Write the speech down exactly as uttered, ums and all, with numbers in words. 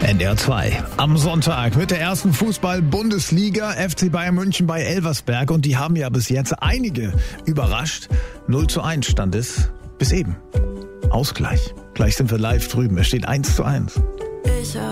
N D R zwei. Am Sonntag mit der ersten Fußball-Bundesliga F C Bayern München bei Elversberg. Und die haben ja bis jetzt einige überrascht. null zu eins stand es bis eben. Ausgleich. Gleich sind wir live drüben. Es steht eins zu eins.